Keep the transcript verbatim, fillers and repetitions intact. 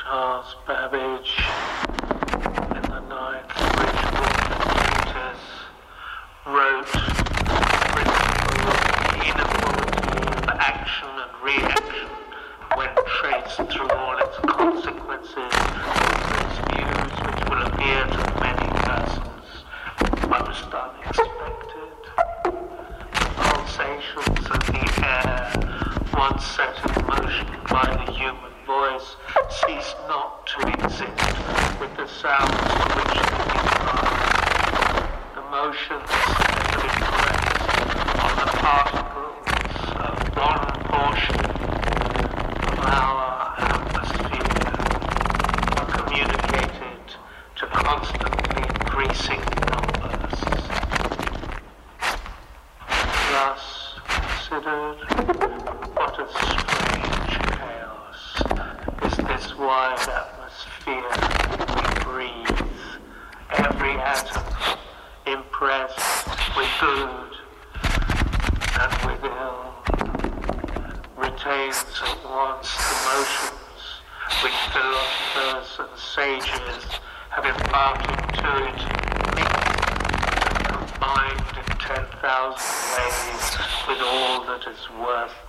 Charles Babbage in the ninth Bridgewater wrote the principle of inequality of action and reaction when traced through all its consequences, its views which will appear to many persons most unexpected. Pulsations of the air, once set in motion by the human voice, cease not to exist with the sounds to which they give rise. The motions that have impressed on the particles of one portion of our atmosphere are communicated to constantly increasing numbers. Thus considered, what a strange chaos is this wide atmosphere we breathe. Every atom impressed with good and with ill retains at once the motions which philosophers and sages have imparted to it, mixed and combined in ten thousand ways with all that is worth